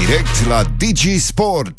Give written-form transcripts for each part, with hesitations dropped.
direct la Digi Sport.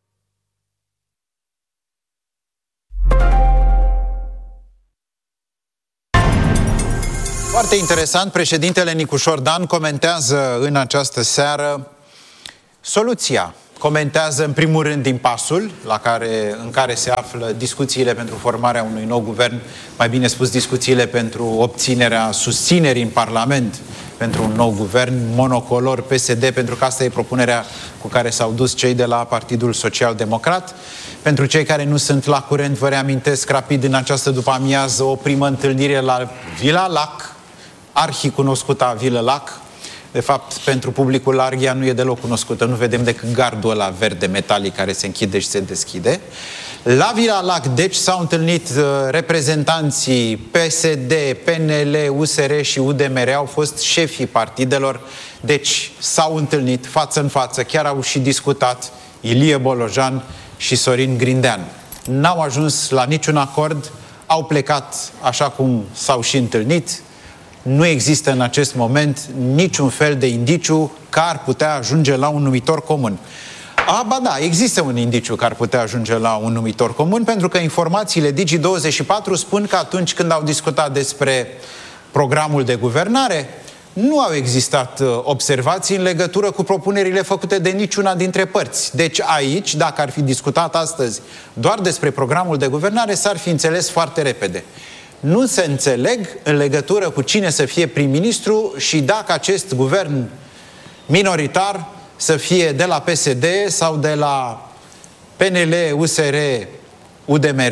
Foarte interesant, președintele Nicușor Dan comentează în această seară soluția. Comentează în primul rând impasul în care se află discuțiile pentru formarea unui nou guvern, mai bine spus discuțiile pentru obținerea susținerii în Parlament pentru un nou guvern monocolor PSD, pentru că asta e propunerea cu care s-au dus cei de la Partidul Social Democrat. Pentru cei care nu sunt la curent, vă reamintesc rapid în această după-amiază o primă întâlnire la Villa Lac, arhicunoscuta Villa Lac. De fapt, pentru publicul larg ea nu e deloc cunoscută, nu vedem decât gardul ăla verde metalic care se închide și se deschide. La Villa Lac, deci, s-au întâlnit reprezentanții PSD, PNL, USR și UDMR, au fost șefii partidelor, deci s-au întâlnit față în față, chiar au și discutat Ilie Bolojan și Sorin Grindean. N-au ajuns la niciun acord, au plecat așa cum s-au și întâlnit. Nu există în acest moment niciun fel de indiciu că ar putea ajunge la un numitor comun. Ba da, există un indiciu că ar putea ajunge la un numitor comun, pentru că informațiile Digi24 spun că atunci când au discutat despre programul de guvernare, nu au existat observații în legătură cu propunerile făcute de niciuna dintre părți. Deci aici, dacă ar fi discutat astăzi doar despre programul de guvernare, s-ar fi înțeles foarte repede. Nu se înțeleg în legătură cu cine să fie prim-ministru și dacă acest guvern minoritar să fie de la PSD sau de la PNL, USR, UDMR.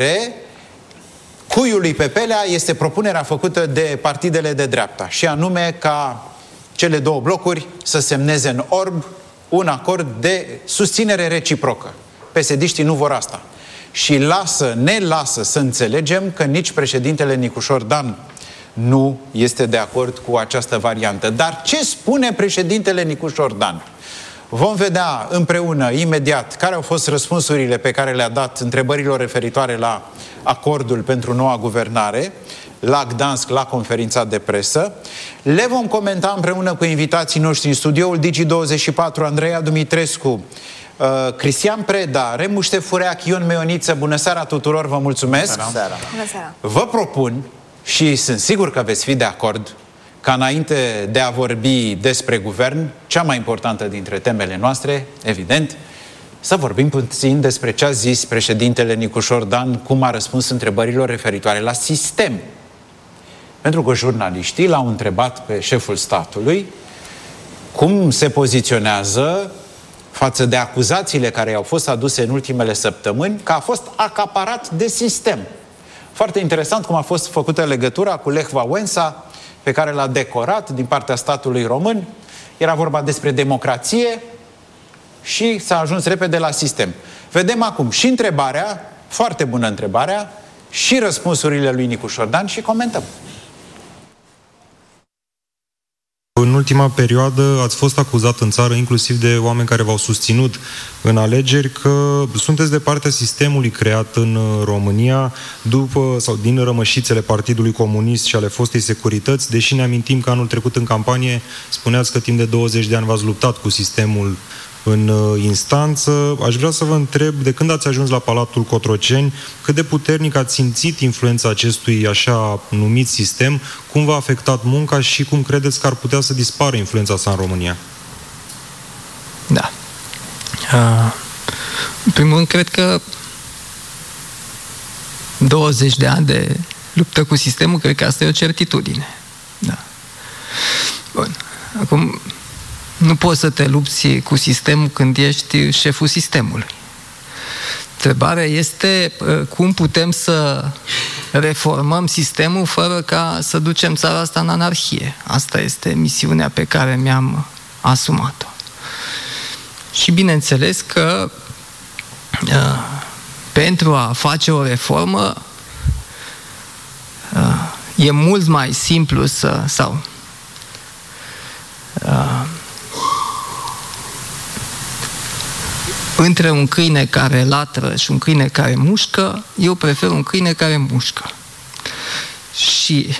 Cuiul lui Pepelea este propunerea făcută de partidele de dreapta, și anume ca cele două blocuri să semneze în orb un acord de susținere reciprocă. PSD-știi nu vor asta. Și ne lasă să înțelegem că nici președintele Nicușor Dan nu este de acord cu această variantă. Dar ce spune președintele Nicușor Dan? Vom vedea împreună, imediat, care au fost răspunsurile pe care le-a dat întrebărilor referitoare la acordul pentru noua guvernare, la Gdansk, la conferința de presă. Le vom comenta împreună cu invitații noștri în studioul Digi24, Andreea Dumitrescu, Cristian Preda, Remu Ștefureac, Ion Meoniță. Bună seara tuturor, vă mulțumesc. Bună seara. Vă propun, și sunt sigur că veți fi de acord, ca înainte de a vorbi despre guvern, cea mai importantă dintre temele noastre, evident, să vorbim puțin despre ce a zis președintele Nicușor Dan, cum a răspuns întrebărilor referitoare la sistem. Pentru că jurnaliștii l-au întrebat pe șeful statului cum se poziționează față de acuzațiile care i-au fost aduse în ultimele săptămâni că a fost acaparat de sistem. Foarte interesant cum a fost făcută legătura cu Lech Wałęsa, pe care l-a decorat din partea statului român. Era vorba despre democrație și s-a ajuns repede la sistem. Vedem acum și întrebarea, foarte bună întrebarea, și răspunsurile lui Nicușor Dan și comentăm. În ultima perioadă ați fost acuzat în țară, inclusiv de oameni care v-au susținut în alegeri, că sunteți de partea sistemului creat în România după sau din rămășițele Partidului Comunist și ale fostei securități, deși ne amintim că anul trecut în campanie spuneați că timp de 20 de ani v-ați luptat cu sistemul în instanță. Aș vrea să vă întreb, de când ați ajuns la Palatul Cotroceni, cât de puternic ați simțit influența acestui așa numit sistem, cum v-a afectat munca și cum credeți că ar putea să dispară influența sa în România? Da. În primul rând, cred că 20 de ani de luptă cu sistemul, cred că asta e o certitudine. Da. Bun. Acum, nu poți să te lupți cu sistemul când ești șeful sistemului. Întrebarea este cum putem să reformăm sistemul fără ca să ducem țara asta în anarhie. Asta este misiunea pe care mi-am asumat-o. Și bineînțeles că pentru a face o reformă e mult mai simplu între un câine care latră și un câine care mușcă, eu prefer un câine care mușcă. Și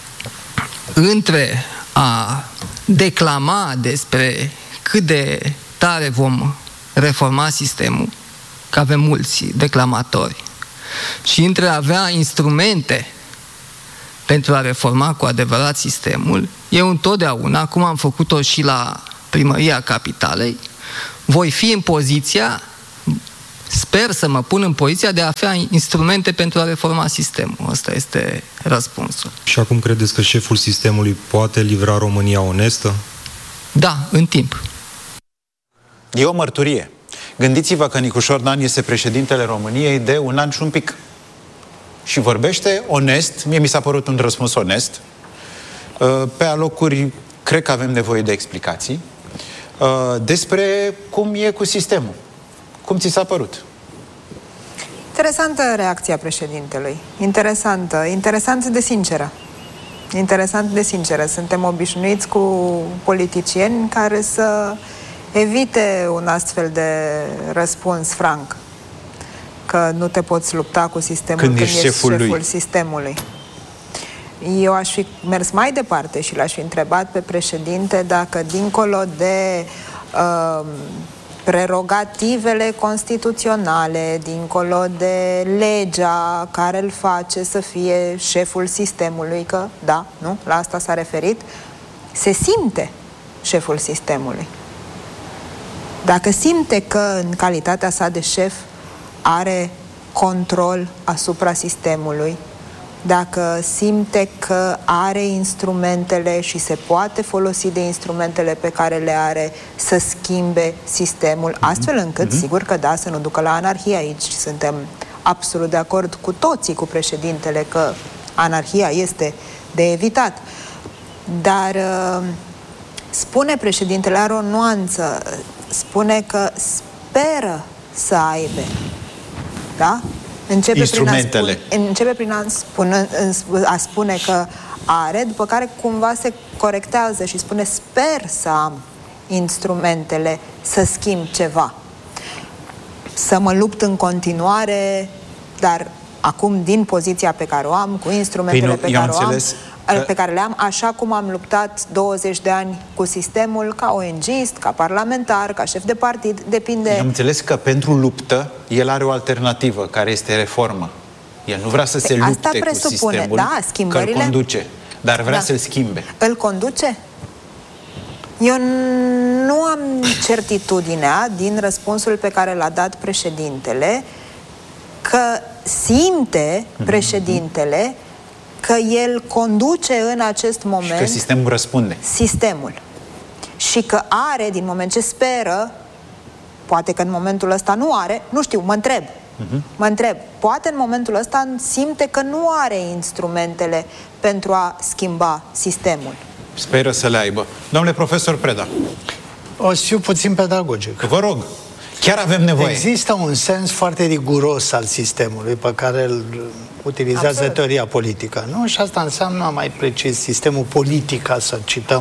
între a declama despre cât de tare vom reforma sistemul, că avem mulți declamatori, și între a avea instrumente pentru a reforma cu adevărat sistemul, eu întotdeauna, cum am făcut-o și la Primăria Capitalei, voi fi în poziția, sper să mă pun în poziția de a avea instrumente pentru a reforma sistemul. Ăsta este răspunsul. Și acum credeți că șeful sistemului poate livra România onestă? Da, în timp. E o mărturie. Gândiți-vă că Nicușor Dan este președintele României de 1 an și un pic. Și vorbește onest, mie mi s-a părut un răspuns onest. Pe alocuri, cred că avem nevoie de explicații despre cum e cu sistemul. Cum ți s-a părut? Interesantă reacția președintelui. Interesant de sinceră. Interesant de sinceră. Suntem obișnuiți cu politicieni care să evite un astfel de răspuns franc. Că nu te poți lupta cu sistemul când ești șeful sistemului. Eu aș fi mers mai departe și l-aș fi întrebat pe președinte dacă, dincolo de prerogativele constituționale, dincolo de legea care îl face să fie șeful sistemului, că, da, nu, la asta s-a referit, se simte șeful sistemului. Dacă simte că, în calitatea sa de șef, are control asupra sistemului, dacă simte că are instrumentele și se poate folosi de instrumentele pe care le are să schimbe sistemul, astfel încât, sigur că da, să nu ducă la anarhie aici. Suntem absolut de acord cu toții, cu președintele, că anarhia este de evitat. Dar spune președintele, are o nuanță, spune că speră să aibă, da? Începe prin a spune că are, după care cumva se corectează și spune sper să am instrumentele să schimb ceva. Să mă lupt în continuare, dar acum din poziția pe care o am, cu instrumentele pe care le am, așa cum am luptat 20 de ani cu sistemul, ca ONG-ist, ca parlamentar, ca șef de partid, depinde... Am înțeles că pentru luptă el are o alternativă, care este reformă. El nu vrea să se lupte cu sistemul, da, că îl conduce, dar vrea să-l schimbe. Îl conduce? Eu nu am certitudinea, din răspunsul pe care l-a dat președintele, că simte președintele că el conduce în acest moment... Și că sistemul răspunde. Sistemul. Și că are, din moment ce speră, poate că în momentul ăsta nu are, nu știu, mă întreb, poate în momentul ăsta simte că nu are instrumentele pentru a schimba sistemul. Speră să le aibă. Domnule profesor Preda. O să fiu puțin pedagogic. Vă rog. Chiar avem nevoie. Există un sens foarte riguros al sistemului pe care îl utilizează teoria politică, nu? Și asta înseamnă, mai precis, sistemul politic, ca să cităm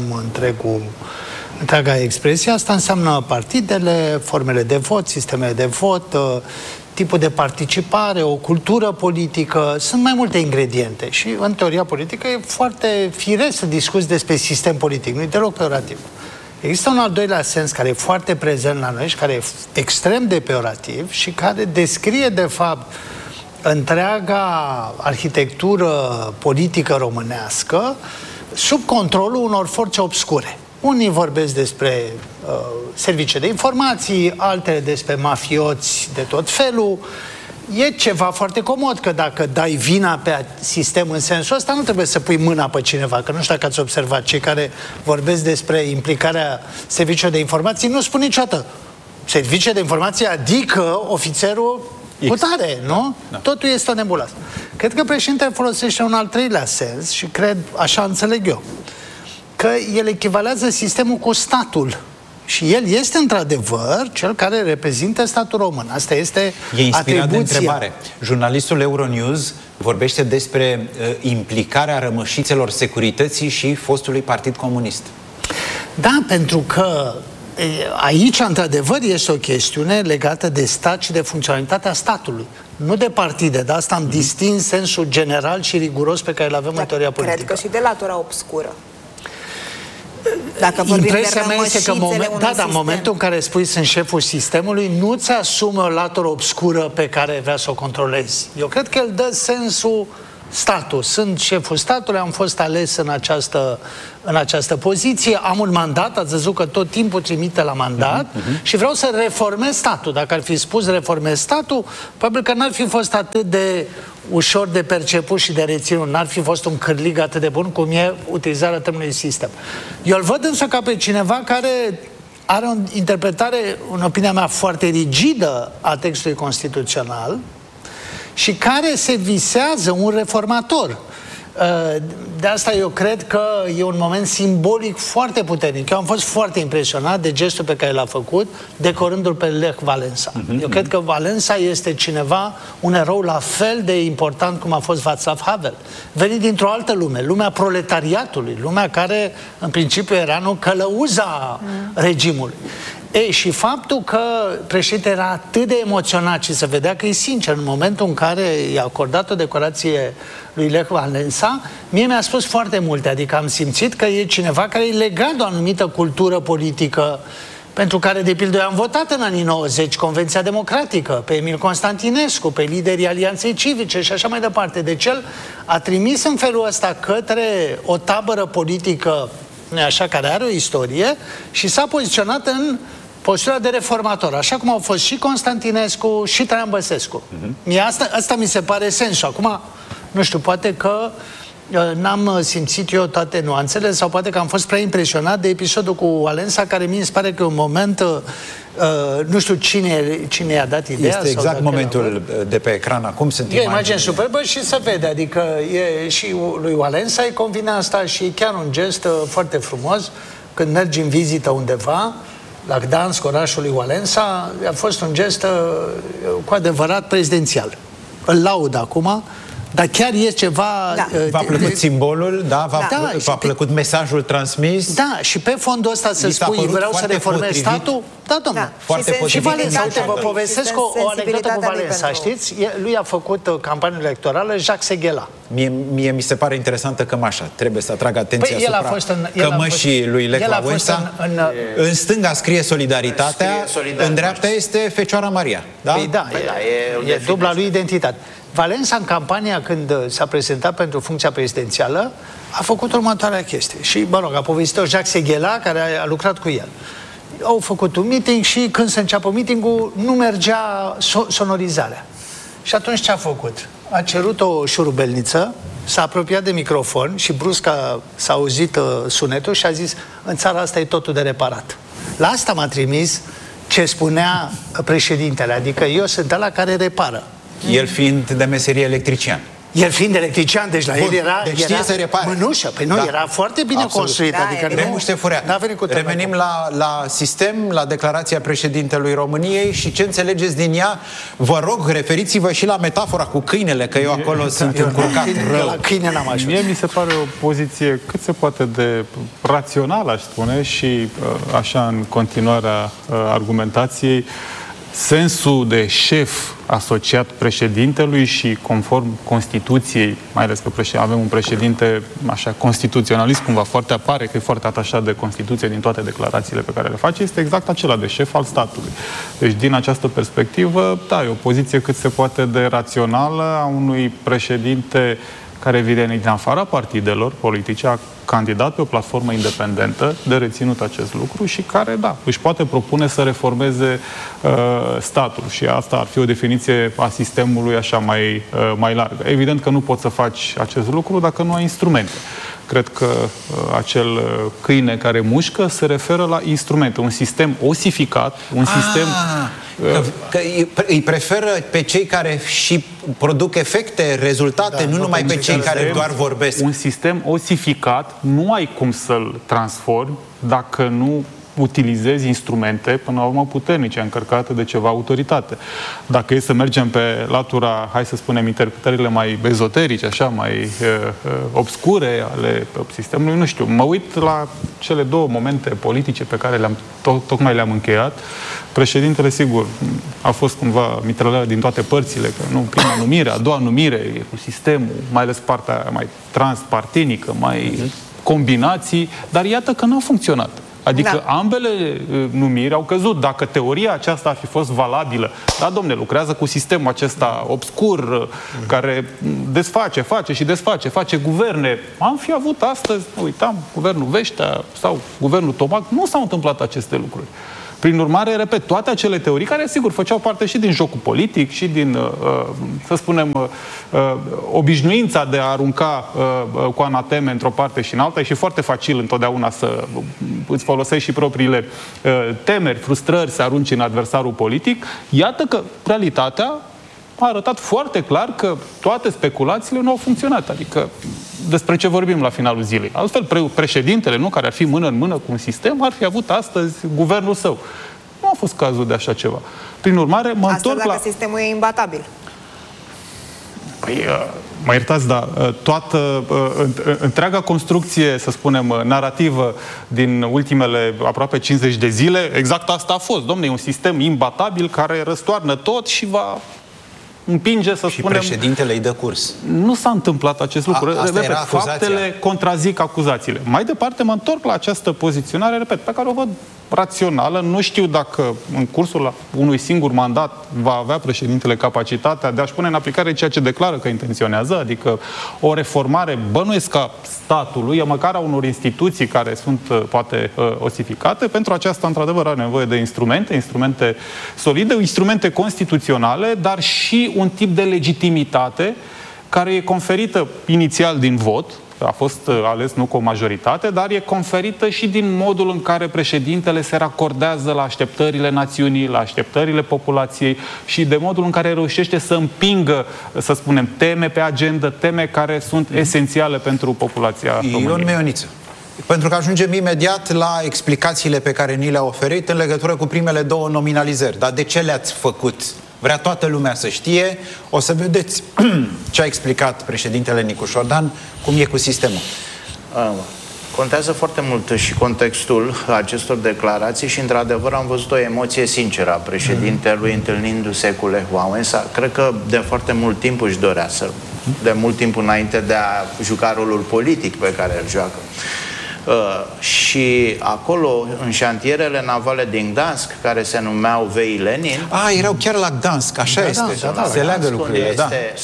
întreaga expresie. Asta înseamnă partidele, formele de vot, sistemele de vot, tipul de participare, o cultură politică. Sunt mai multe ingrediente și în teoria politică e foarte firesc să discuți despre sistem politic. Nu e deloc peorativ. Există un al doilea sens care e foarte prezent la noi și care e extrem de peorativ și care descrie, de fapt, întreaga arhitectură politică românească sub controlul unor forțe obscure. Unii vorbesc despre servicii de informații, altele despre mafioți de tot felul. E ceva foarte comod, că dacă dai vina pe sistem în sensul ăsta, nu trebuie să pui mâna pe cineva, că nu știu dacă ați observat, cei care vorbesc despre implicarea serviciilor de informații nu spun niciodată servicii de informații, adică ofițerul cu tare, nu? Da. Totul este o nebulă. Cred că președintele folosește un al treilea sens și cred, așa înțeleg eu, că el echivalează sistemul cu statul. Și el este, într-adevăr, cel care reprezintă statul român. Asta este inspirat de întrebare. Jurnalistul Euronews vorbește despre implicarea rămășițelor securității și fostului Partid Comunist. Da, pentru că aici, într-adevăr, este o chestiune legată de stat și de funcționalitatea statului. Nu de partide, de asta am distins sensul general și riguros pe care îl avem în teoria politică. Cred că și de latura obscură. Dacă vorbim impresia de mea este că în momentul în care spui sunt șeful sistemului, nu-ți asumi o latură obscură pe care vrea să o controlezi. Eu cred că el dă sensul statul. Sunt șeful statului, am fost ales în această poziție, am un mandat, ați văzut că tot timpul trimite la mandat și vreau să reformez statul. Dacă ar fi spus reformez statul, probabil că n-ar fi fost atât de ușor de perceput și de reținut, n-ar fi fost un cârlig atât de bun cum e utilizarea termenului sistem. Eu îl văd însă ca pe cineva care are o interpretare, în opinia mea, foarte rigidă a textului constituțional și care se visează un reformator. De asta eu cred că e un moment simbolic foarte puternic. Eu am fost foarte impresionat de gestul pe care l-a făcut, decorându-l pe Lech Walesa. Eu cred că Walesa este cineva, un erou la fel de important cum a fost Václav Havel. Venit dintr-o altă lume, lumea proletariatului, lumea care în principiu era călăuza regimului. Ei, și faptul că președintele era atât de emoționat și se vedea că e sincer în momentul în care i-a acordat o decorație lui Lech Walesa, mie mi-a spus foarte multe, adică am simțit că e cineva care e legat de o anumită cultură politică pentru care, de pildă, eu am votat în anii 90 Convenția Democratică, pe Emil Constantinescu, pe liderii Alianței Civice și așa mai departe. Deci el a trimis în felul ăsta către o tabără politică, așa, care are o istorie și s-a poziționat în postura de reformator, așa cum au fost și Constantinescu și Traian Băsescu. Asta mi se pare sensul. Acum, nu știu, poate că n-am simțit eu toate nuanțele sau poate că am fost prea impresionat de episodul cu Walesa, care mi se pare că e un moment, nu știu cine i-a dat ideea. Este exact momentul de pe ecran acum. Sunt imagine superbă și se vede, adică și lui Walesa îi convine asta și e chiar un gest foarte frumos când mergi în vizită undeva, la Gdansk, orașul lui Walesa, a fost un gest cu adevărat prezidențial. Îl laud acum, dar chiar e ceva... Da. V-a plăcut simbolul, da? V-a plăcut mesajul transmis? Da, și pe fondul ăsta să spui vreau să reformez statul? Da, domnule. Foarte potrivit. Și Walesa, uite, vă povestesc o anecdotă cu Walesa, știți? Lui a făcut campania electorală Jacques Seguela. Mie mi se pare interesantă cămașa. Trebuie să atrag atenția asupra cămășii lui Lech Walesa. În stânga scrie Solidaritatea, în dreapta este Fecioara Maria. Da? Păi da, e dubla lui identitate. Walesa, în campania, când s-a prezentat pentru funcția prezidențială, a făcut următoarea chestie. Și, mă rog, a povestit-o Jacques Seguela, care a lucrat cu el. Au făcut un meeting și când se înceapă meeting-ul, nu mergea sonorizarea. Și atunci ce a făcut? A cerut o șurubelniță, s-a apropiat de microfon și brusc s-a auzit sunetul și a zis: în țara asta e totul de reparat. La asta m-a trimis ce spunea președintele, adică eu sunt ăla care repară. El fiind de meserie electrician. El fiind electrician, deci la el era să repare. Mânușă. Păi nu, era foarte bine construit. Da, adică Revenim la sistem, la declarația președintelui României și ce înțelegeți din ea. Vă rog, referiți-vă și la metafora cu câinele, că eu acolo sunt încurcat rău. La câine n-am ajuns. Mie mi se pare o poziție cât se poate de rațională, aș spune, și așa în continuarea argumentației. Sensul de șef asociat președintelui și conform Constituției, mai ales că avem un președinte așa constituționalist, cumva foarte apare că e foarte atașat de Constituție din toate declarațiile pe care le face, este exact acela de șef al statului. Deci din această perspectivă, da, e o poziție cât se poate de rațională a unui președinte care vine din afara partidelor politice, a candidat pe o platformă independentă, de reținut acest lucru și care, da, își poate propune să reformeze statul. Și asta ar fi o definiție a sistemului așa mai largă. Evident că nu poți să faci acest lucru dacă nu ai instrumente. Cred că acel câine care mușcă se referă la instrumente. Un sistem osificat, un sistem... Că îi preferă pe cei care și produc efecte, rezultate, nu numai pe cei care doar vorbesc. Un sistem osificat nu ai cum să-l transformi dacă nu utilizezi instrumente, până la urmă, puternice, încărcate de ceva autoritate. Dacă e să mergem pe latura, hai să spunem, interpretările mai ezoterice, așa, mai obscure ale sistemului, nu știu, mă uit la cele două momente politice pe care tocmai le-am încheiat. Președintele, sigur, a fost cumva mitrălarea din toate părțile, că nu, prima numire, a doua numire, e cu sistemul, mai ales partea mai transpartinică, mai combinații, dar iată că n-a funcționat. Adică ambele numiri au căzut. Dacă teoria aceasta ar fi fost valabilă, da, domne, lucrează cu sistemul acesta obscur, care desface, face și desface, face guverne. Am fi avut astăzi, uitam, guvernul Veștea sau guvernul Tomac, nu s-au întâmplat aceste lucruri. Prin urmare, repet, toate acele teorii care, sigur, făceau parte și din jocul politic și din, să spunem, obișnuința de a arunca cu anateme într-o parte și în alta, e și foarte facil întotdeauna să îți folosești și propriile temeri, frustrări, să arunci în adversarul politic. Iată că realitatea a arătat foarte clar că toate speculațiile nu au funcționat. Adică despre ce vorbim la finalul zilei. Altfel, președintele, nu, care ar fi mână în mână cu un sistem, ar fi avut astăzi guvernul său. Nu a fost cazul de așa ceva. Prin urmare, mă întorc dacă la... sistemul e imbatabil. Păi, mă iertați, dar toată întreaga construcție, să spunem, narrativă din ultimele aproape 50 de zile, exact asta a fost. Dom'le, e un sistem imbatabil care răstoarnă tot și va împinge, să spunem... Și președintele îi dă curs. Nu s-a întâmplat acest lucru. Repet, faptele contrazic acuzațiile. Mai departe, mă întorc la această poziționare, repet, pe care o văd rațională. Nu știu dacă în cursul unui singur mandat va avea președintele capacitatea de a-și pune în aplicare ceea ce declară că intenționează, adică o reformare, bănuiesc, a statului, măcar a unor instituții care sunt, poate, osificate. Pentru aceasta, într-adevăr, are nevoie de instrumente solide, instrumente constituționale, dar și un tip de legitimitate care e conferită inițial din vot, a fost ales nu cu o majoritate, dar e conferită și din modul în care președintele se racordează la așteptările națiunii, la așteptările populației și de modul în care reușește să împingă, să spunem, teme pe agenda, teme care sunt esențiale pentru populația României. Ion Meioniță. Pentru că ajungem imediat la explicațiile pe care ni le-a oferit în legătură cu primele două nominalizări. Dar de ce le-ați făcut? Vrea toată lumea să știe. O să vedeți ce a explicat președintele Nicu Șordan, cum e cu sistemul. Contează foarte mult și contextul acestor declarații și, într-adevăr, am văzut o emoție sinceră a președintelui întâlnindu-se cu Lech Wałęsa. Cred că de foarte mult timp își dorea de mult timp înainte de a juca rolul politic pe care îl joacă. Și acolo, în șantierele navale din Gdansk, care se numeau Vei Lenin... erau chiar la Gdansk, așa este. Se leagă lucrurile,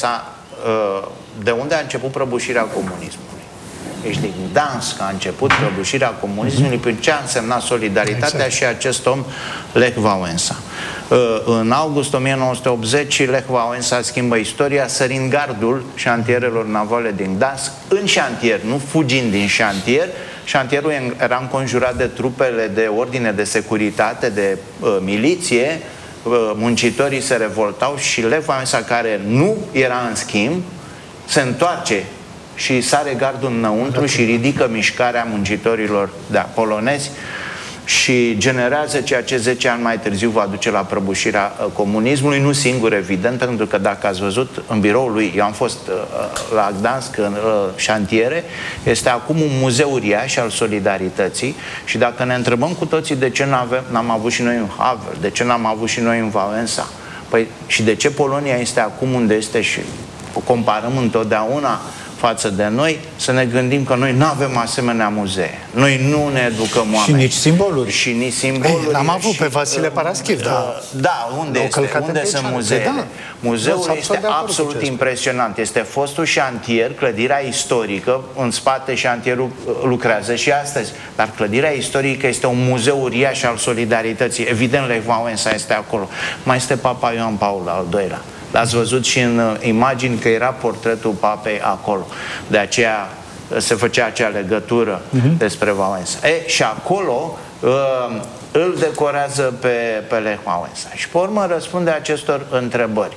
de unde a început prăbușirea comunismului. Deci din Gdansk a început prăbușirea comunismului, prin ce a însemnat solidaritatea și acest om, Lech Wałęsa. În august 1980, Lech Wałęsa schimbă istoria sărind gardul șantierelor navale din Gdansk în șantier, nu fugind din șantier. Șantierul era înconjurat de trupele de ordine de securitate, de miliție, muncitorii se revoltau și Lech Wałęsa, care nu era în schimb, se întoarce și sare gardul înăuntru și ridică mișcarea muncitorilor polonezi și generează ceea ce 10 ani mai târziu va duce la prăbușirea comunismului, nu singur, evident, pentru că dacă ați văzut în biroul lui, eu am fost la Gdansk în șantiere, este acum un muzeu uriaș al solidarității și dacă ne întrebăm cu toții de ce n-am avut și noi în Havel, de ce n-am avut și noi în Wałęsa, păi și de ce Polonia este acum unde este și o comparăm întotdeauna față de noi, să ne gândim că noi nu avem asemenea muzee. Noi nu ne educăm oameni. Și nici simboluri. Și nici simboluri. L-am avut pe Vasile Paraschiv, unde sunt muzeele? Muzeul este absolut impresionant. Este fostul șantier, clădirea istorică, în spate șantierul lucrează și astăzi, dar clădirea istorică este un muzeu uriaș al solidarității. Evident, Lech Wałęsa este acolo. Mai este Papa Ioan Paul al II-lea. L-ați văzut și în imagini că era portretul papei acolo. De aceea se făcea acea legătură despre Wałęsa. Și acolo îl decorează pe Lech Wałęsa. Și pe urmă răspunde acestor întrebări.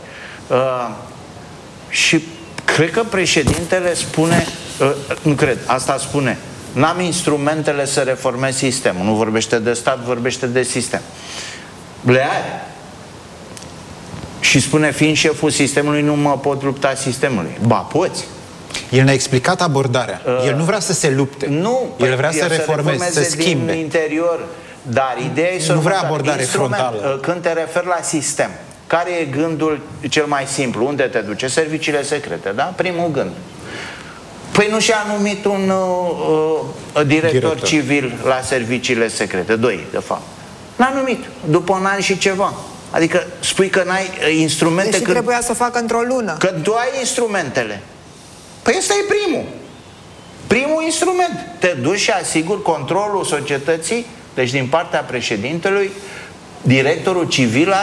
Și cred că președintele spune, nu cred, asta spune, n-am instrumentele să reformez sistemul. Nu vorbește de stat, vorbește de sistem. Le are. Și spune, fiind șeful sistemului, nu mă pot lupta sistemului. Ba, poți. El ne-a explicat abordarea. El nu vrea să se lupte. Nu. El vrea să reformeze, să schimbe. Din interior. Dar ideea e nu vrea abordare frontală. Când te referi la sistem, care e gândul cel mai simplu? Unde te duce? Serviciile secrete, da? Primul gând. Păi nu și-a numit un director civil la serviciile secrete, 2 de fapt. N-a numit, după un an și ceva. Adică spui că n-ai instrumente. Deși trebuia să o facă într-o lună. Că tu ai instrumentele. Păi ăsta e primul instrument. Te duci și asiguri controlul societății, deci din partea președintelui, directorul civil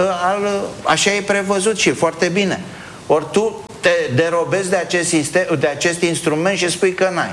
așa e prevăzut și foarte bine. Ori tu te derobezi de acest instrument și spui că n-ai.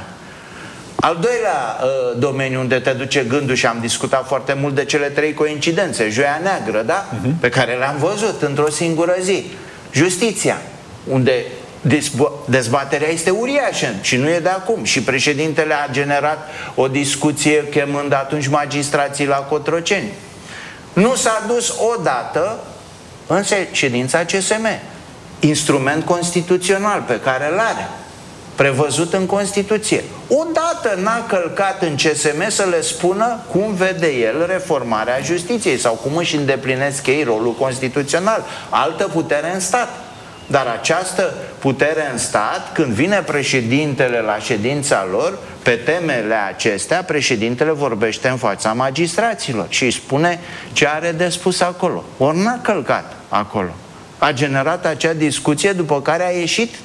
Al doilea domeniu unde te duce gândul, și am discutat foarte mult de cele 3 coincidențe, Joia Neagră, da? Pe care le-am văzut într-o singură zi. Justiția, unde dezbaterea este uriașă și nu e de acum. Și președintele a generat o discuție chemând atunci magistrații la Cotroceni. Nu s-a dus odată în ședința CSM. Instrument constituțional pe care îl are, prevăzut în Constituție. Odată n-a călcat în CSM să le spună cum vede el reformarea justiției sau cum își îndeplinesc ei rolul constituțional. Altă putere în stat. Dar această putere în stat, când vine președintele la ședința lor, pe temele acestea, președintele vorbește în fața magistraților și îi spune ce are de spus acolo. Ori n-a călcat acolo. A generat acea discuție, după care a ieșit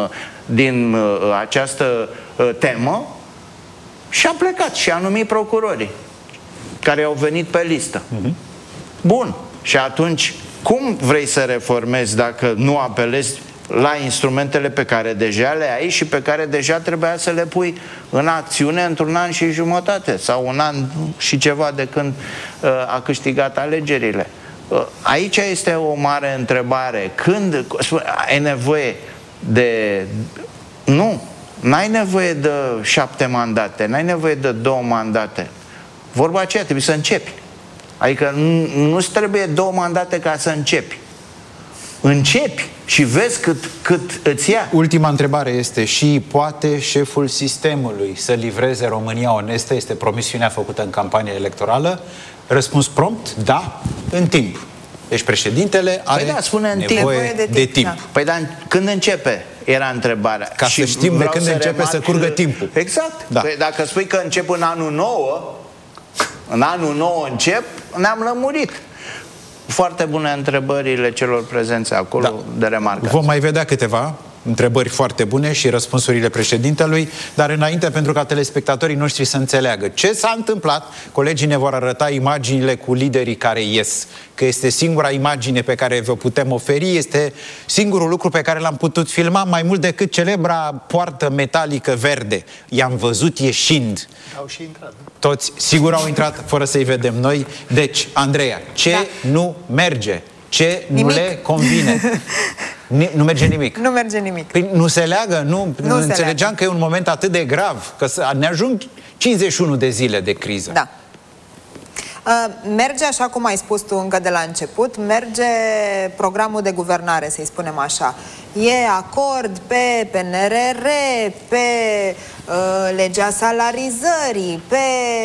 din această temă și a plecat și a numit procurorii care au venit pe listă. Bun. Și atunci, cum vrei să reformezi dacă nu apelezi la instrumentele pe care deja le ai și pe care deja trebuia să le pui în acțiune într-un an și jumătate sau un an și ceva de când a câștigat alegerile? Aici este o mare întrebare. Când ai nevoie de... Nu, n-ai nevoie de 7 mandate, n-ai nevoie de 2 mandate. Vorba aceea, trebuie să începi. Adică nu-ți trebuie 2 mandate ca să începi. Începi și vezi cât îți ia. Ultima întrebare este: și poate șeful sistemului să livreze România onestă? Este promisiunea făcută în campanie electorală. Răspuns prompt: da, în timp. Deci președintele are nevoie de timp. Da. Păi dar când începe? Era întrebarea. Ca să știm de când începe să curgă timpul. Exact. Da. Păi dacă spui că încep în anul 9, în anul 9 încep, ne-am lămurit. Foarte bune întrebările celor prezenți acolo, de remarcat. Vom mai vedea câteva întrebări foarte bune și răspunsurile președintelui, dar înainte, pentru ca telespectatorii noștri să înțeleagă ce s-a întâmplat, colegii ne vor arăta imaginile cu liderii care ies, că este singura imagine pe care vă putem oferi, este singurul lucru pe care l-am putut filma, mai mult decât celebra poartă metalică verde. I-am văzut ieșind. Au și intrat. Toți, sigur, au intrat fără să-i vedem noi. Deci, Andreea, ce nu merge? Ce nu le convine? Nu merge nimic. Nu merge nimic. Păi nu se leagă? Nu înțelegeam că e un moment atât de grav, că ne ajung 51 de zile de criză. Da. Merge, așa cum ai spus tu încă de la început, merge programul de guvernare, să-i spunem așa. E acord pe PNRR, pe legea salarizării, pe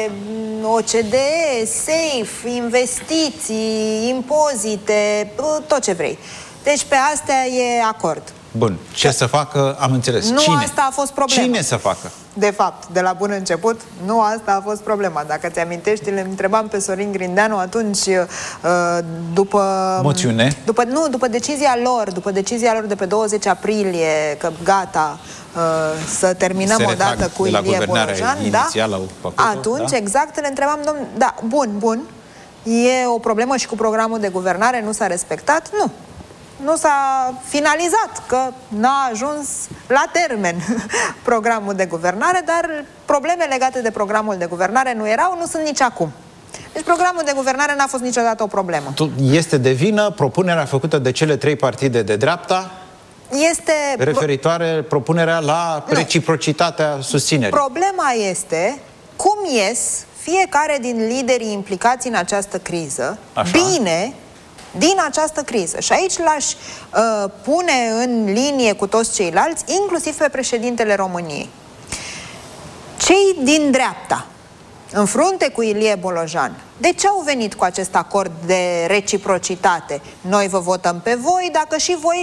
OCDE, SAFE, investiții, impozite, tot ce vrei. Deci pe astea e acord. Bun. Ce să facă, am înțeles. Nu Cine? asta a fost problema. Cine să facă? De fapt, de la bun început, nu asta a fost problema. Dacă ți-amintești, le întrebam pe Sorin Grindeanu atunci, după... Moțiune? După decizia lor de pe 20 aprilie, că gata, să terminăm odată cu Ilie Bolojan, da? Atunci, da? Exact, le întrebam, domnule, da, bun, e o problemă și cu programul de guvernare, nu s-a respectat? Nu s-a finalizat, că n-a ajuns la termen programul de guvernare, dar probleme legate de programul de guvernare nu erau, nu sunt nici acum. Deci programul de guvernare n-a fost niciodată o problemă. Este de vină propunerea făcută de cele 3 partide de dreapta referitoare propunerea la reciprocitatea susținerii. Problema este cum ies fiecare din liderii implicați în această criză bine din această criză. Și aici l-aș pune în linie cu toți ceilalți, inclusiv pe președintele României. Cei din dreapta, în frunte cu Ilie Bolojan, de ce au venit cu acest acord de reciprocitate? Noi vă votăm pe voi dacă și voi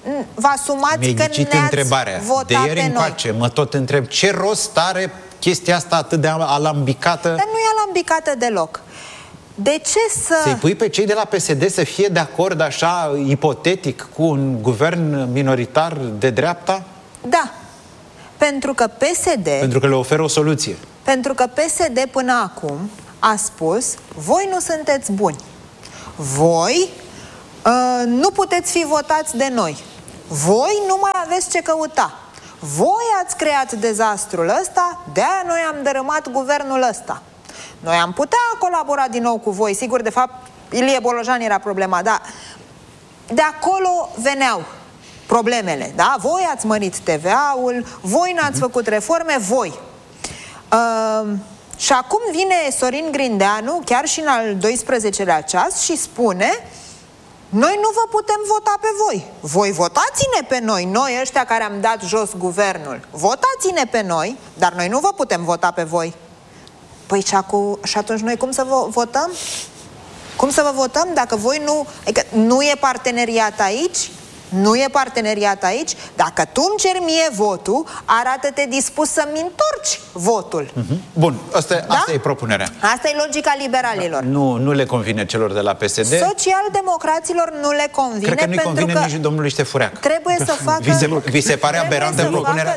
vă asumați că ne-ați votat de ieri încoace, mă tot întreb ce rost are chestia asta atât de alambicată. Dar nu e alambicată deloc. De ce să-i pui pe cei de la PSD să fie de acord așa ipotetic cu un guvern minoritar de dreapta? Da. Pentru că PSD... Pentru că le oferă o soluție. Pentru că PSD până acum a spus: voi nu sunteți buni. Voi nu puteți fi votați de noi. Voi nu mai aveți ce căuta. Voi ați creat dezastrul ăsta, de-aia noi am dărâmat guvernul ăsta. Noi am putea colabora din nou cu voi. Sigur, de fapt, Ilie Bolojan era problema, dar de acolo veneau problemele, da? Voi ați mărit TVA-ul, voi n-ați făcut reforme, voi. Și acum vine Sorin Grindeanu, chiar și în al 12-lea ceas, și spune: noi nu vă putem vota pe voi. Voi votați-ne pe noi, noi ăștia care am dat jos guvernul. Votați-ne pe noi, dar noi nu vă putem vota pe voi. Păi și atunci noi cum să vă votăm? Cum să vă votăm dacă voi nu... Adică nu e parteneriat aici? Nu e parteneriat aici? Dacă tu îmi ceri mie votul, arată-te dispus să-mi întorci votul. Bun, asta e propunerea. Asta e logica liberalilor. Nu le convine celor de la PSD. Social-democraților nu le convine. Cred că nu-i convine nici domnului Ștefureac. Trebuie să facă... Vi se pare aberantă propunerea?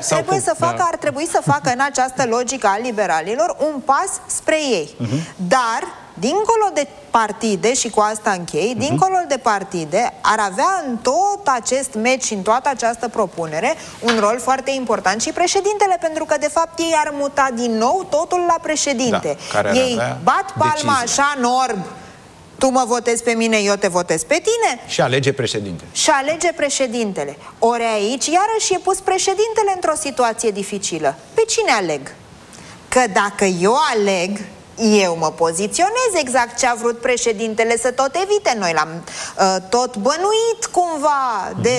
Ar trebui să facă în această logică a liberalilor un pas spre ei. Dar, dincolo de partide, și cu asta închei, dincolo de partide, ar avea în tot acest meci și în toată această propunere un rol foarte important și președintele, pentru că de fapt ei ar muta din nou totul la președinte. Ei bat palma așa în orb: tu mă votezi pe mine, eu te votez pe tine. Și alege președintele. Și alege președintele. Ori aici iarăși e pus președintele într-o situație dificilă. Pe cine aleg? Că dacă eu aleg, eu mă poziționez exact ce a vrut președintele să tot evite. Noi l-am tot bănuit cumva de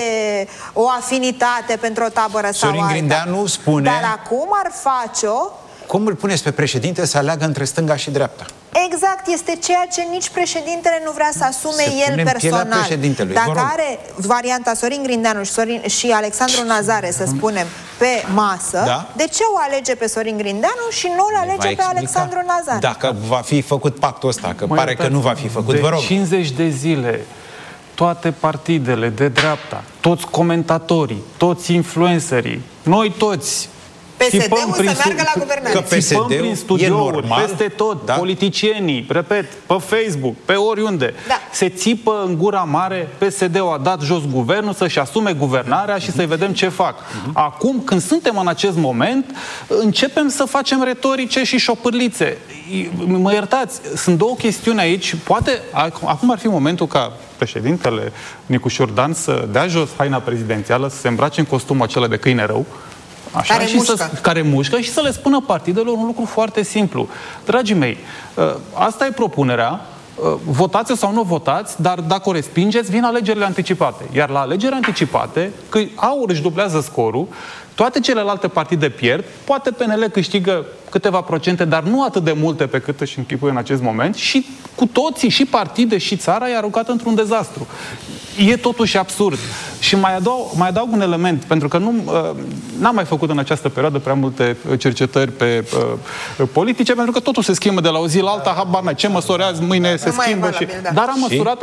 o afinitate pentru o tabără sau alta. Sorin Grindeanu spune... Dar acum ar face-o... Cum îl puneți pe președinte să aleagă între stânga și dreapta? Exact, este ceea ce nici președintele nu vrea să asume el personal. Dacă are varianta Sorin Grindeanu și Alexandru Nazare, să spunem, pe masă, de ce o alege pe Sorin Grindeanu și nu o alege pe Alexandru Nazare? Dacă va fi făcut pactul ăsta, că pare că nu va fi făcut, vă rog. 50 de zile, toate partidele de dreapta, toți comentatorii, toți influencerii, noi toți, PSD-ul să meargă la guvernare. Țipăm prin studiouri, peste tot, politicienii, repet, pe Facebook, pe oriunde. Se țipă în gura mare: PSD-ul a dat jos guvernul, să-și asume guvernarea și să-i vedem ce fac. Acum, când suntem în acest moment, începem să facem retorice și șopârlițe. Mă iertați, sunt două chestiuni aici. Poate acum ar fi momentul ca președintele Nicușor Dan să dea jos haina prezidențială, să se îmbrace în costumul acela de câine rău, așa, care mușcă, și să le spună partidelor un lucru foarte simplu: dragii mei, asta e propunerea, votați sau nu votați, dar dacă o respingeți, vin alegerile anticipate. Iar la alegerile anticipate, că AUR își dublează scorul, toate celelalte partide pierd, poate PNL câștigă câteva procente, dar nu atât de multe pe cât își închipuie în acest moment, și cu toții, și partide, și țara, e aruncată într-un dezastru. E totuși absurd. Și mai adaug un element, pentru că n-am mai făcut în această perioadă prea multe cercetări pe politice, pentru că totul se schimbă de la o zi la alta, habar n-ai ce măsori azi, mâine se schimbă. Dar am măsurat,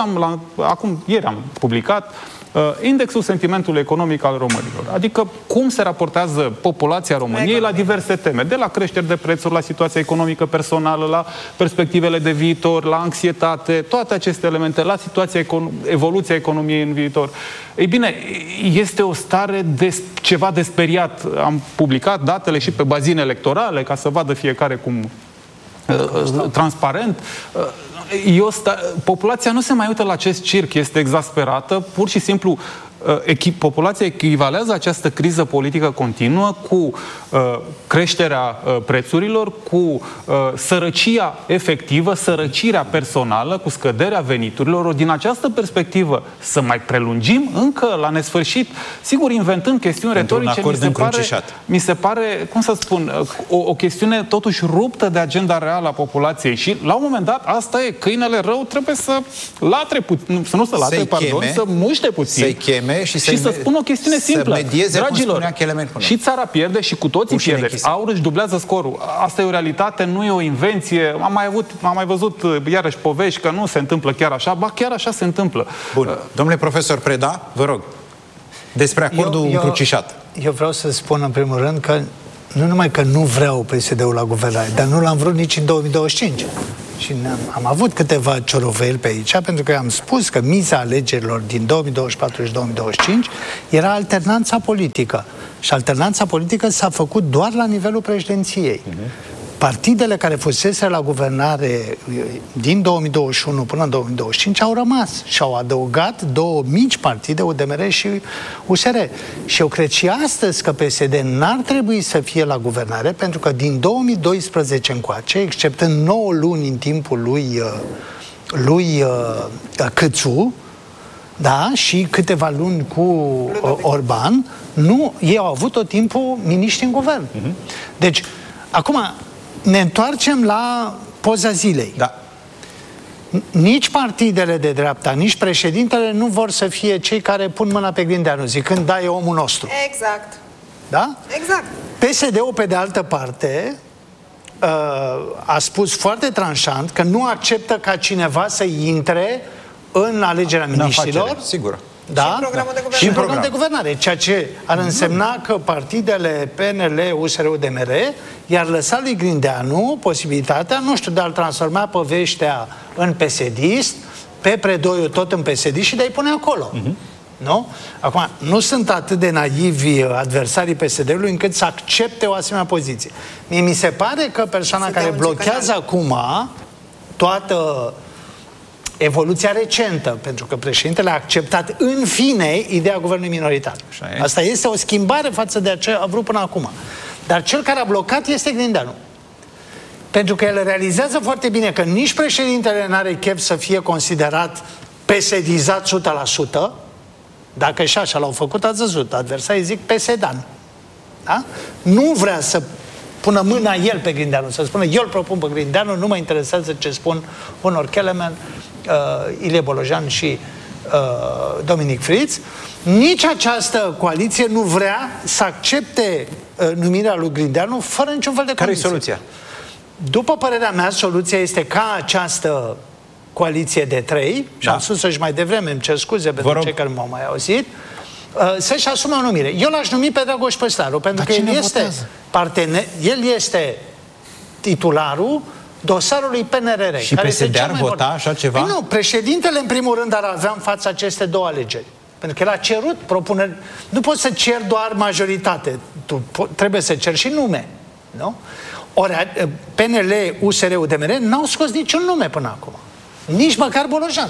ieri am publicat indexul sentimentului economic al românilor. Adică cum se raportează populația României la diverse teme, de la creșteri de prețuri, la situația economică personală, la perspectivele de viitor, la anxietate, toate aceste elemente, la evoluția economiei în viitor. Ei bine, este o stare de ceva de speriat. Am publicat datele și pe bazine electorale, ca să vadă fiecare cum transparent. Populația nu se mai uită la acest circ, este exasperată, pur și simplu populația echivalează această criză politică continuă cu creșterea prețurilor, cu sărăcia efectivă, sărăcirea personală, cu scăderea veniturilor. Din această perspectivă, să mai prelungim încă la nesfârșit, sigur, inventând chestiuni retorice, mi se pare, cum să spun, o chestiune totuși ruptă de agenda reală a populației. Și la un moment dat, asta e, câinele rău trebuie să latre puțin, să muște puțin. Să-i cheme și să spun o chestiune simplă. Dragilor, și țara pierde și cu toții pierde. Aur își dublează scorul. Asta e o realitate, nu e o invenție. Am mai văzut iarăși povești că nu se întâmplă chiar așa, ba chiar așa se întâmplă. Bun. Domnule profesor Preda, vă rog, despre acordul încrucișat. Eu vreau să spun în primul rând că nu numai că nu vreau PSD-ul la guvernare, dar nu l-am vrut nici în 2025. Și am avut câteva cioroveli pe aici, pentru că am spus că miza alegerilor din 2024 și 2025 era alternanța politică. Și alternanța politică s-a făcut doar la nivelul președinției. Partidele care fusese la guvernare din 2021 până în 2025 au rămas și au adăugat două mici partide, UDMR și USR. Și eu cred și astăzi că PSD n-ar trebui să fie la guvernare, pentru că din 2012 încoace, exceptând 9 luni în timpul lui Câțu, da, și câteva luni cu Orban, ei au avut tot timpul miniștri în guvern. Deci, acum, ne întoarcem la poza zilei. Da. Nici partidele de dreapta, nici președintele nu vor să fie cei care pun mâna pe Grindeanu, zicând, da, e omul nostru. Exact. Da? Exact. PSD-ul, pe de altă parte, a spus foarte tranșant că nu acceptă ca cineva să intre în alegerea miniștrilor. Sigur. Da? Și în program de guvernare, ceea ce ar însemna că partidele PNL, USR, UDMR i-ar lăsa lui Grindeanu posibilitatea, nu știu, de a-l transforma pe Veștea în PSD-ist, pe Predoiu tot în PSD și de a-i pune acolo. Nu? Acum, nu sunt atât de naivi adversarii PSD-ului încât să accepte o asemenea poziție. Mie mi se pare că persoana care blochează acum toată evoluția recentă, pentru că președintele a acceptat în fine ideea guvernului minoritar. Asta este o schimbare față de ce a vrut până acum. Dar cel care a blocat este Grindeanu. Pentru că el realizează foarte bine că nici președintele n-are chef să fie considerat PSD-izat 100%. Dacă și așa l-au făcut, ați văzut, adversarii zic PSD-an. Da? Nu vrea să pună mâna el pe Grindeanu, să spună eu îl propun pe Grindeanu, nu mă interesează ce spun Onor Kelemen, Ilie Bolojan și Dominic Fritz. Nici această coaliție nu vrea să accepte numirea lui Grindeanu fără niciun fel de condiție. Care e soluția? După părerea mea, soluția este ca această coaliție de 3, și am spus-o și mai devreme, îmi cer scuze pentru cei care m-au mai auzit, să-și asume o numire. Eu l-aș numi pe Dragoș Păslaru, pentru că el este partener, el este titularul dosarului PNRR. Și PSD ar vota așa ceva? Păi nu, președintele în primul rând ar avea în fața aceste două alegeri. Pentru că el a cerut propuneri. Nu poți să ceri doar majoritate. Tu trebuie să ceri și nume. Nu? Ori PNL, USR, UDMR n-au scos niciun nume până acum. Nici măcar Bolojan.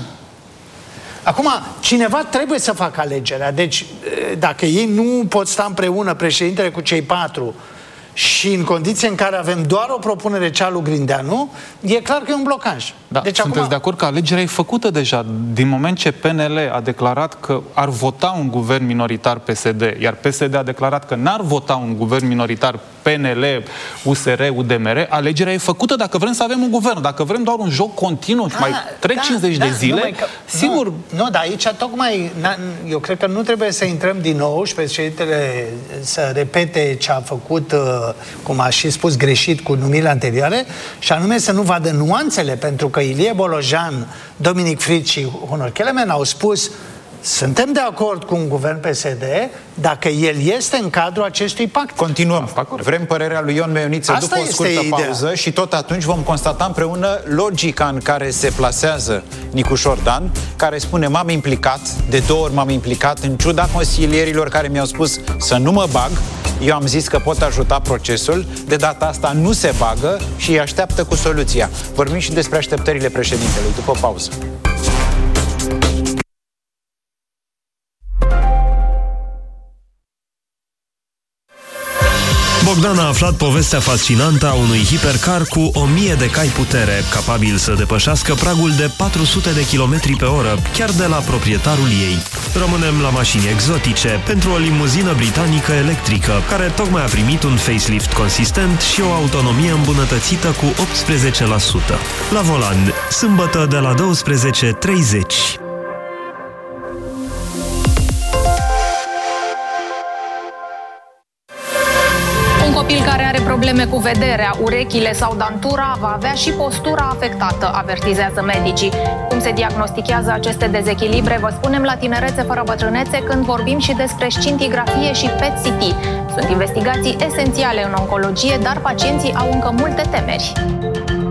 Acum, cineva trebuie să facă alegerea. Deci, dacă ei nu pot sta împreună, președintele cu cei 4, și în condiții în care avem doar o propunere, cea lui Grindeanu, e clar că e un blocaj. Da, deci sunteți de acord că alegerea e făcută deja din moment ce PNL a declarat că ar vota un guvern minoritar PSD, iar PSD a declarat că n-ar vota un guvern minoritar PNL, USR, UDMR, alegerea e făcută dacă vrem să avem un guvern. Dacă vrem doar un joc continuu și mai trec 50 de zile, sigur... Nu, dar aici tocmai, eu cred că nu trebuie să intrăm din nou și președintele să repete ce a făcut, cum a și spus greșit cu numirile anterioare, și anume să nu vadă nuanțele, pentru că Ilie Bolojan, Dominic Fritz și Onor Kelemen au spus: suntem de acord cu un guvern PSD dacă el este în cadrul acestui pact. Continuăm. Vrem părerea lui Ion Meioniță după o scurtă pauză și tot atunci vom constata împreună logica în care se plasează Nicușor Dan, care spune: m-am implicat, de 2 ori m-am implicat, în ciuda consilierilor care mi-au spus să nu mă bag. Eu am zis că pot ajuta procesul, de data asta nu se bagă și îi așteaptă cu soluția. Vorbim și despre așteptările președintelui după pauză. Bogdan a aflat povestea fascinantă a unui hipercar cu 1000 de cai putere, capabil să depășească pragul de 400 de km pe oră, chiar de la proprietarul ei. Rămânem la mașini exotice pentru o limuzină britanică electrică, care tocmai a primit un facelift consistent și o autonomie îmbunătățită cu 18%. La volan, sâmbătă de la 12:30. probleme cu vederea, urechile sau dantura, va avea și postura afectată, avertizează medicii. Cum se diagnostichează aceste dezechilibre, vă spunem la Tinerețe fără bătrânețe, când vorbim și despre scintigrafie și PET-CT. Sunt investigații esențiale în oncologie, dar pacienții au încă multe temeri.